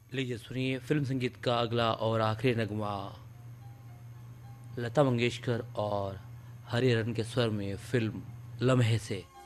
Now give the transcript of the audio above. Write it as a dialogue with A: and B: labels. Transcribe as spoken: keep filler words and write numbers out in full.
A: लीजिए सुनिए फिल्म संगीत का अगला और आखिरी नगमा लता मंगेशकर और हरिहरन के स्वर में फिल्म लम्हे से।